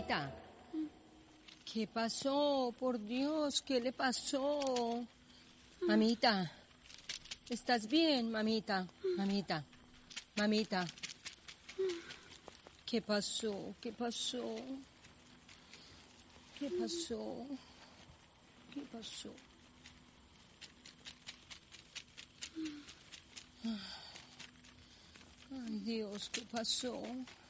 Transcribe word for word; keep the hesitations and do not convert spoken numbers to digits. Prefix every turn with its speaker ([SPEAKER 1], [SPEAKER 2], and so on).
[SPEAKER 1] Mamita. ¿Qué pasó? Por Dios, ¿qué le pasó? Mamita. ¿Estás bien, mamita? Mamita. Mamita. ¿Qué pasó? ¿Qué pasó? ¿Qué pasó? ¿Qué pasó? Ay, Dios, ¿qué pasó?